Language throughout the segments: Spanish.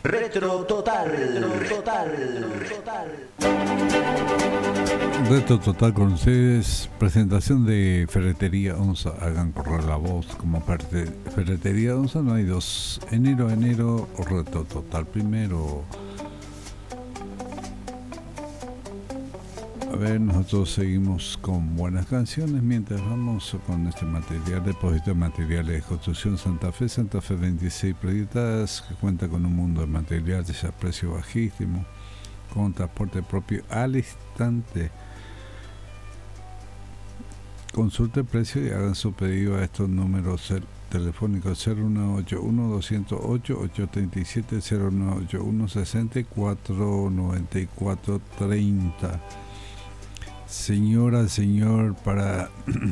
Retro Total. Retro Total con ustedes. Presentación de Ferretería Onza. Hagan correr la voz como parte. Ferretería Onza no hay dos. Enero o Retro Total primero. A ver, nosotros seguimos con buenas canciones mientras vamos con este material, depósito de materiales de construcción Santa Fe 26 proyectadas, que cuenta con un mundo de materiales a precio bajísimo, con transporte propio al instante. Consulte el precio y hagan su pedido a estos números telefónicos 0181-208-837, 0181-6494-30. Señora, señor, para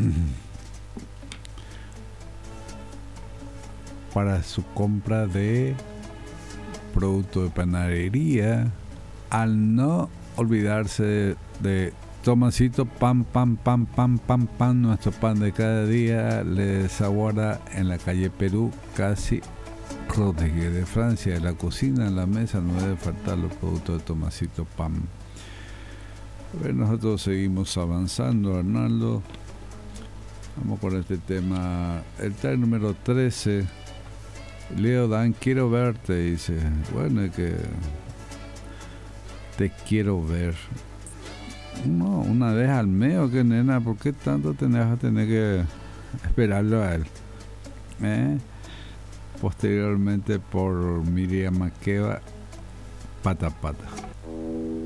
su compra de producto de panadería, al no olvidarse de Tomasito pan, nuestro pan de cada día, les aguarda en la calle Perú, casi Rodríguez de Francia. En la cocina, en la mesa, no debe faltar los productos de Tomasito pan. A ver, nosotros seguimos avanzando, Arnaldo. Vamos con este tema. El tag número 13. Leo Dan, quiero verte. Dice, bueno, es que te quiero ver. No, una vez al mes, ¿o qué, nena? ¿Por qué tanto tenés a tener que esperarlo a él? Posteriormente por Miriam Makeba, Pata Pata.